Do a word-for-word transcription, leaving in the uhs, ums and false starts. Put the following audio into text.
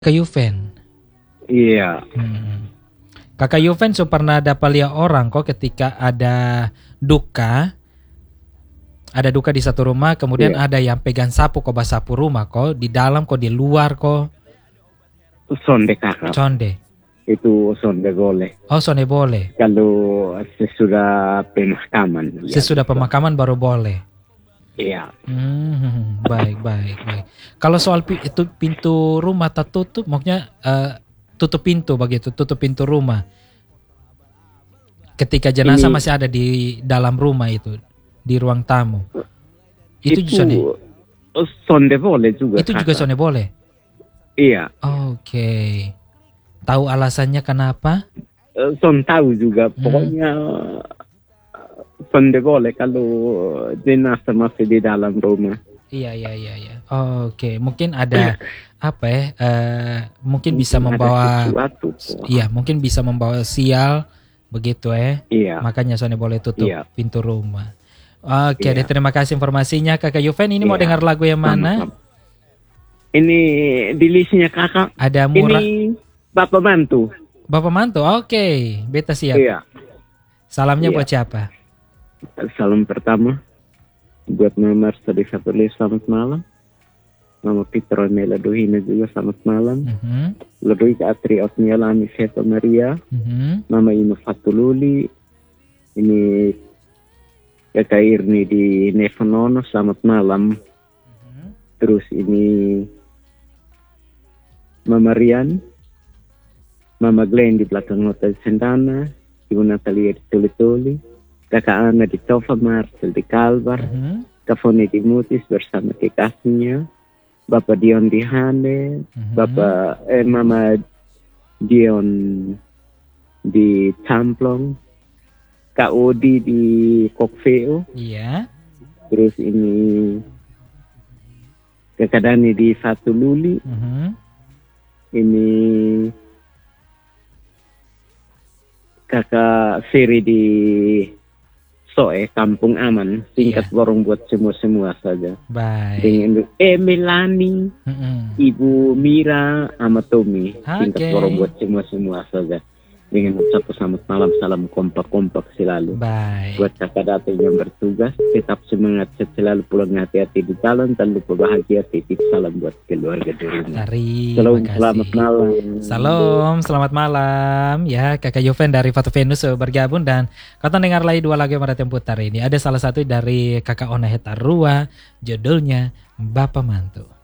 Kak Yuven. Iya. Hmm. Kakak Yuven so pernah dapat lihat orang kok ketika ada duka, ada duka di satu rumah, kemudian Iya. ada yang pegang sapu kok basapu rumah kok di dalam kok di luar kok. Sonde kakak. Conde. Itu sonde boleh. Oh, sonde boleh. Kalau sesudah pemakaman. Sesudah ya, pemakaman baru boleh. Iya. Hmm, baik, baik, baik. Kalau soal pi- itu pintu rumah tertutup, maksudnya eh, tutup pintu begitu, tutup pintu rumah. Ketika jenazah Ini- masih ada di dalam rumah itu, di ruang tamu. Itu, Itu sonde. sonde boleh juga. Itu juga kakak. sonde boleh. Iya. Oke. Tahu alasannya kenapa? Eh, Son tahu juga. Hmm. Pokoknya sonde boleh kalau jenazah masih di dalam rumah. Iya, iya, iya, iya. Oke, mungkin ada apa ya? eh, mungkin bisa Mungkin ada membawa, sesuatu, kok. iya, mungkin bisa membawa sial begitu eh. Iya. Makanya sonde boleh tutup Iya. pintu rumah. Oke, Iya. deh, terima kasih informasinya Kakak Yuven. Ini mau Iya. dengar lagu yang mana? Sama-sama. Ini di listnya kakak. Ada murah. Ini Bapak Bantu. Bapak Mantu. Oke, beta siap. Iya. Salamnya Iya. buat siapa? Salam pertama buat Mama Marsadi Fatulis, selamat malam. Mama Peter Mela Dohina juga selamat malam. Mhm, Ledoi ke Atri Osniala Aniseto Maria. mhm. Mama Ima Fatululi. Ini Kakak Irni di Nevonono, selamat malam. Terus ini Mama Rian, Mama Glenn di belakang Hotel Sendana, Ibu Natalia di Tuli-Tuli, Kakak Ana di Tova, Marcel di Kalbar, Mhm, Kak Foni di Mutis bersama kekasihnya, Bapak Dion di Hane, mhm. Bapak eh, Mama Dion di Camplong, Kak Odi di Kokveo, Iya. terus ini Kakak Dani di Fatululi, Mhm. ini Kakak Ferry di Soe, Kampung Aman, singkat Iya. borong buat semua-semua saja. Baik. Dengan eh Melani, Mhm. Ibu Mira, sama Tommy, singkat Oke. borong buat semua-semua saja. Dengan satu selamat malam, salam kompak-kompak selalu. Baik. Buat kakak datang yang bertugas, tetap semangat, selalu pulang hati-hati di jalan, tak lupa bahagia, titip salam buat keluarga di rumah. Terima Salam, kasih. selamat malam. Salam, selamat malam. Ya, Kakak Yuven dari Fatu Venus bergabung dan kata dengar lagi dua lagu yang mereka putar ini. Ada salah satu dari Kakak Ona Hetarua, judulnya Bapak Mantu.